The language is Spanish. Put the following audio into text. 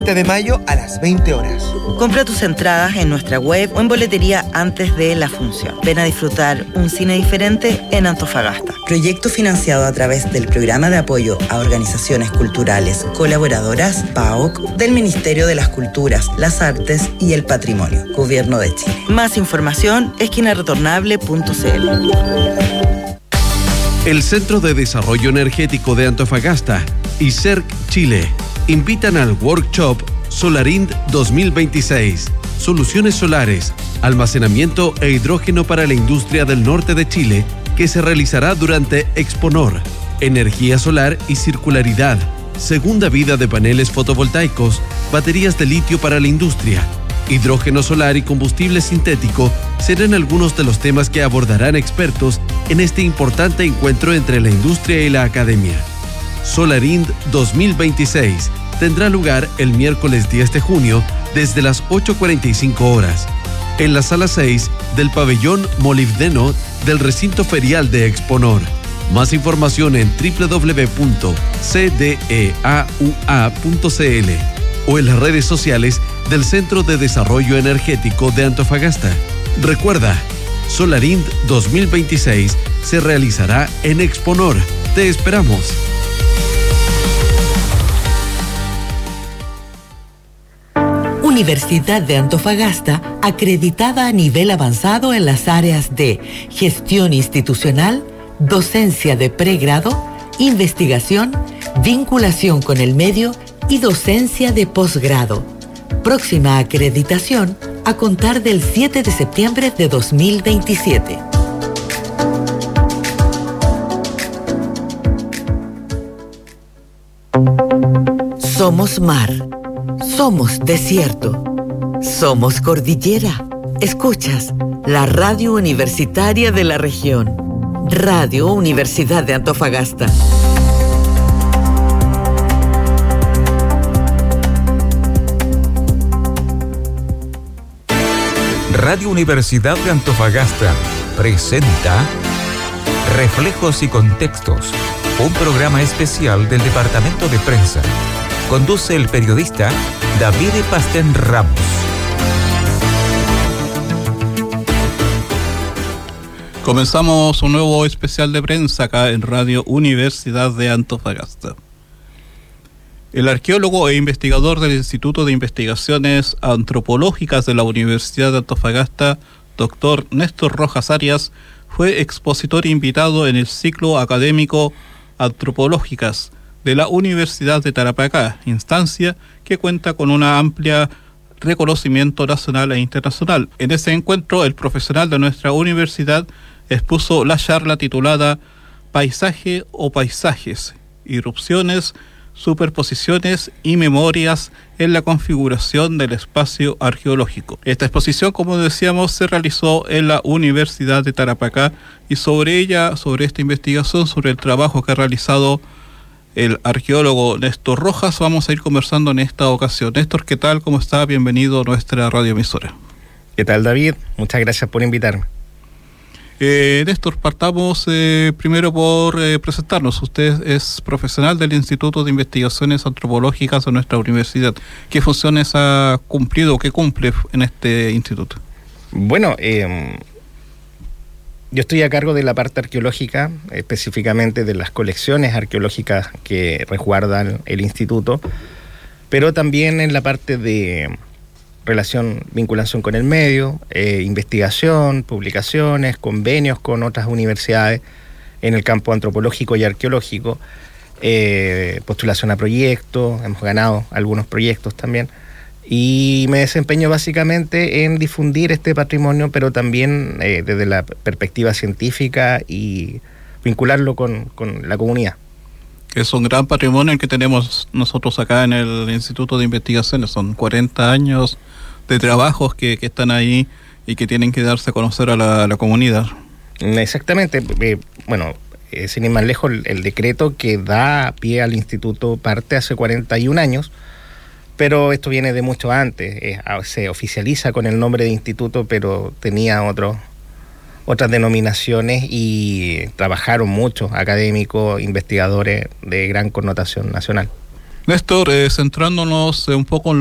de mayo a las 20 horas. Compra tus entradas en nuestra web o en boletería antes de la función. Ven a disfrutar un cine diferente en Antofagasta. Proyecto financiado a través del Programa de Apoyo a Organizaciones Culturales Colaboradoras, PAOC, del Ministerio de las Culturas, las Artes y el Patrimonio, Gobierno de Chile. Más información, esquinaretornable.cl. El Centro de Desarrollo Energético de Antofagasta y CERC Chile invitan al workshop Solarind 2026, Soluciones Solares, Almacenamiento e Hidrógeno para la Industria del Norte de Chile, que se realizará durante Exponor, Energía Solar y Circularidad, Segunda Vida de Paneles Fotovoltaicos, Baterías de Litio para la Industria, Hidrógeno Solar y Combustible Sintético serán algunos de los temas que abordarán expertos en este importante encuentro entre la industria y la academia. Solarind 2026 tendrá lugar el miércoles 10 de junio desde las 8:45 horas en la sala 6 del pabellón molibdeno del recinto ferial de Exponor. Más información en www.cdeaua.cl o en las redes sociales del Centro de Desarrollo Energético de Antofagasta. Recuerda, Solarind 2026 se realizará en Exponor. Te esperamos. Universidad de Antofagasta, acreditada a nivel avanzado en las áreas de gestión institucional, docencia de pregrado, investigación, vinculación con el medio y docencia de posgrado. Próxima acreditación a contar del 7 de septiembre de 2027. Somos mar. Somos desierto. Somos cordillera. Escuchas la radio universitaria de la región. Radio Universidad de Antofagasta. Radio Universidad de Antofagasta presenta Reflejos y Contextos, un programa especial del Departamento de Prensa. Conduce el periodista David Pastén Ramos. Comenzamos un nuevo especial de prensa acá en Radio Universidad de Antofagasta. El arqueólogo e investigador del Instituto de Investigaciones Antropológicas de la Universidad de Antofagasta, Dr. Néstor Rojas Arias, fue expositor invitado en el ciclo académico Antropológicas de la Universidad de Tarapacá, instancia que cuenta con una amplia reconocimiento nacional e internacional. En ese encuentro, el profesional de nuestra universidad expuso la charla titulada Paisaje o Paisajes, Irrupciones, Superposiciones y Memorias en la configuración del espacio arqueológico. Esta exposición, como decíamos, se realizó en la Universidad de Tarapacá y sobre ella, sobre esta investigación, sobre el trabajo que ha realizado el arqueólogo Néstor Rojas, vamos a ir conversando en esta ocasión. Néstor, ¿qué tal? ¿Cómo está? Bienvenido a nuestra radioemisora. ¿Qué tal, David? Muchas gracias por invitarme. Néstor, partamos primero por presentarnos. Usted es profesional del Instituto de Investigaciones Antropológicas de nuestra universidad. ¿Qué funciones ha cumplido o qué cumple en este instituto? Bueno, yo estoy a cargo de la parte arqueológica, específicamente de las colecciones arqueológicas que resguardan el instituto, pero también en la parte de vinculación con el medio, investigación, publicaciones, convenios con otras universidades en el campo antropológico y arqueológico, postulación a proyectos, hemos ganado algunos proyectos también, y me desempeño básicamente en difundir este patrimonio, pero también desde la perspectiva científica y vincularlo con la comunidad. Es un gran patrimonio el que tenemos nosotros acá en el Instituto de Investigaciones. Son 40 años de trabajos que están ahí y que tienen que darse a conocer a la comunidad. Exactamente. Sin ir más lejos, el decreto que da pie al instituto parte hace 41 años, pero esto viene de mucho antes. Se oficializa con el nombre de instituto, pero tenía otras denominaciones y trabajaron muchos académicos, investigadores de gran connotación nacional. Néstor, centrándonos un poco en